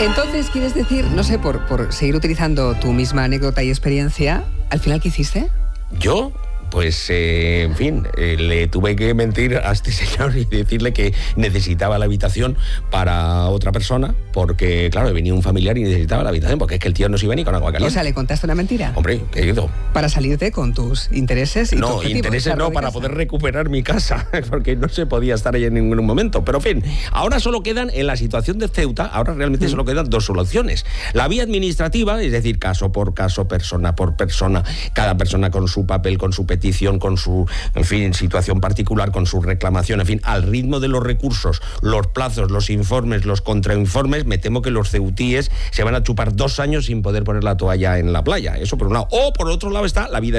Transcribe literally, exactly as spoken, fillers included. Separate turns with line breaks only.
Entonces, ¿quieres decir, no sé, por, por seguir utilizando tu misma anécdota y experiencia, al final qué hiciste?
¿Yo? Pues, eh, en fin, eh, le tuve que mentir a este señor y decirle que necesitaba la habitación para otra persona, porque, claro, venía un familiar y necesitaba la habitación, porque es que el tío no se iba ni con agua caliente.
O sea, ¿le contaste una mentira?
Hombre, ¿qué hizo?
Para salirte con tus intereses y
no,
tu objetivo.
intereses no, para poder recuperar mi casa, porque no se podía estar ahí en ningún momento. Pero, en fin, ahora solo quedan, en la situación de Ceuta, ahora realmente mm. solo quedan dos soluciones. La vía administrativa, es decir, caso por caso, persona por persona, cada persona con su papel, con su petición, con su, en fin, situación particular, con su reclamación, en fin, al ritmo de los recursos, los plazos, los informes, los contrainformes, me temo que los ceutíes se van a chupar dos años sin poder poner la toalla en la playa. Eso por un lado. O por otro lado está la vida